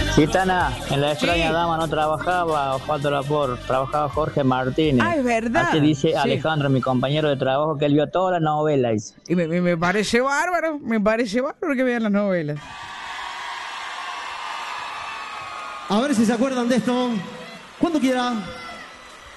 Gitana, en la extraña Sí. dama no trabajaba Osvaldo Lapor, trabajaba Jorge Martínez. Ah, es verdad. Así dice Sí. Alejandro, mi compañero de trabajo, que él vio toda la novela. Dice. Y me parece bárbaro que vean las novelas. A ver si se acuerdan de esto. Cuando quiera.